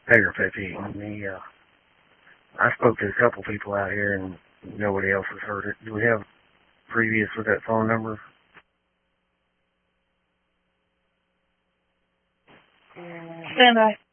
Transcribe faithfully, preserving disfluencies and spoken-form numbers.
Pedro Pepe. He, uh, I spoke to a couple people out here, and nobody else has heard it. Do we have previous with that phone number? Stand by.